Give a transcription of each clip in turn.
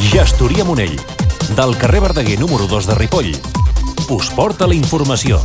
Gestoria Monell, del carrer Verdaguer número 2 de Ripoll, us porta la informació.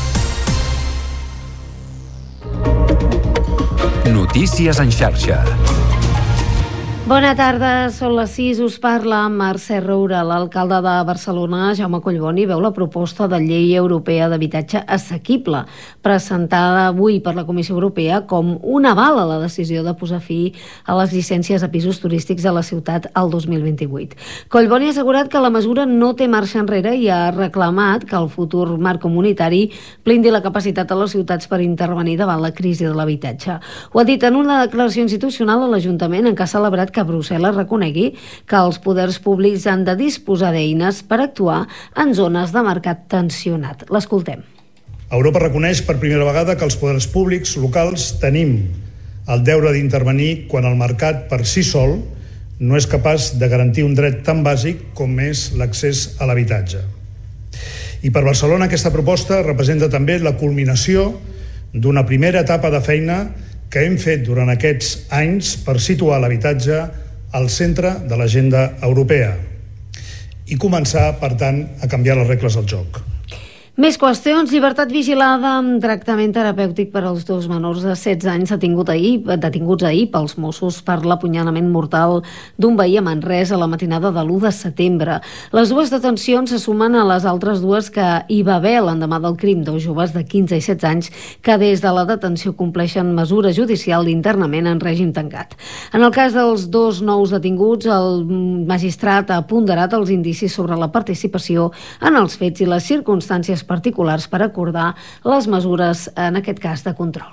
Notícies en xarxa. Bona tarda, són les 6, us parla Mercè Roura. L'alcalde de Barcelona, Jaume Collboni, veu la proposta de llei europea d'habitatge assequible, presentada avui per la Comissió Europea com un aval a la decisió de posar fi a les llicències a pisos turístics a la ciutat al 2028. Collboni ha assegurat que la mesura no té marxa enrere i ha reclamat que el futur marc comunitari blindi la capacitat de les ciutats per intervenir davant la crisi de l'habitatge. Ho ha dit en una declaració institucional a l'Ajuntament en què ha celebrat que Brussel·les reconegui que els poders públics han de disposar d'eines per actuar en zones de mercat tensionat. L'escoltem. Europa reconeix per primera vegada que els poders públics locals tenim el deure d'intervenir quan el mercat per si sol no és capaç de garantir un dret tan bàsic com és l'accés a l'habitatge. I per Barcelona aquesta proposta representa també la culminació d'una primera etapa de feina que hem fet durant aquests anys per situar l'habitatge al centre de l'agenda europea i començar, per tant, a canviar les regles del joc. Més qüestions. Llibertat vigilada amb tractament terapèutic per als dos menors de 16 anys detinguts ahir pels Mossos per l'apunyalament mortal d'un veí a Manresa a la matinada de l'1 de setembre. Les dues detencions se sumen a les altres dues que hi va haver l'endemà del crim, dos joves de 15 i 16 anys que des de la detenció compleixen mesura judicial d'internament en règim tancat. En el cas dels dos nous detinguts, el magistrat ha ponderat els indicis sobre la participació en els fets i les circumstàncies particulars per acordar les mesures, en aquest cas, de control.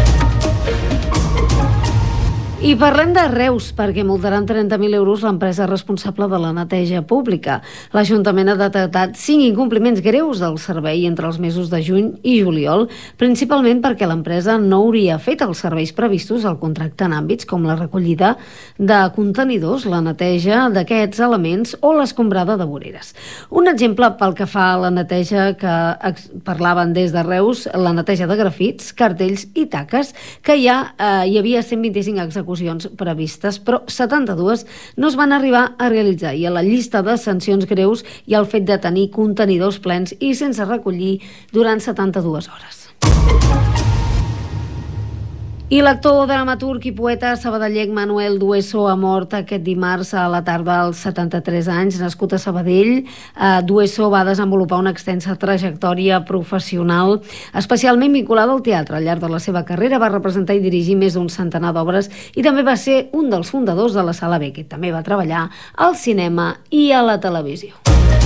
I parlem de Reus, perquè multaran 30.000 euros l'empresa responsable de la neteja pública. L'Ajuntament ha detectat 5 incompliments greus del servei entre els mesos de juny i juliol, principalment perquè l'empresa no hauria fet els serveis previstos al contracte en àmbits com la recollida de contenidors, la neteja d'aquests elements o l'escombrada de voreres. Un exemple pel que fa a la neteja que parlaven des de Reus, la neteja de grafits, cartells i taques, que hi havia 125 execucions previstes, però 72 no es van arribar a realitzar, i a la llista de sancions greus hi ha el fet de tenir contenidors plens i sense recollir durant 72 hores. I l'actor, dramaturg i poeta sabadellenc Manuel Dueso ha mort aquest dimarts a la tarda als 73 anys. Nascut a Sabadell, Dueso va desenvolupar una extensa trajectòria professional, especialment vinculada al teatre. Al llarg de la seva carrera va representar i dirigir més d'un centenar d'obres i també va ser un dels fundadors de la Sala Beckett. També va treballar al cinema i a la televisió.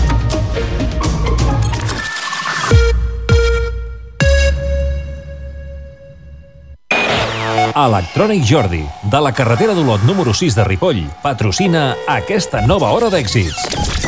Electrònic Jordi, de la carretera d'Olot número 6 de Ripoll, patrocina aquesta nova hora d'èxits.